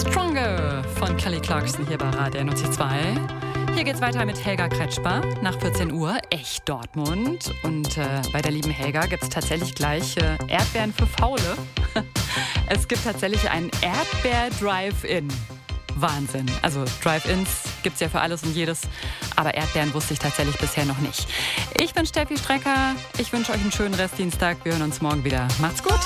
Stronger von Kelly Clarkson hier bei Radio 92. Hier geht's weiter mit Helga Kretschmer nach 14 Uhr, echt Dortmund. Und bei der lieben Helga gibt's tatsächlich gleich Erdbeeren für Faule. Es gibt tatsächlich einen Erdbeer-Drive-In. Wahnsinn. Also Drive-Ins gibt's ja für alles und jedes, aber Erdbeeren wusste ich tatsächlich bisher noch nicht. Ich bin Steffi Strecker. Ich wünsche euch einen schönen Restdienstag. Wir hören uns morgen wieder. Macht's gut.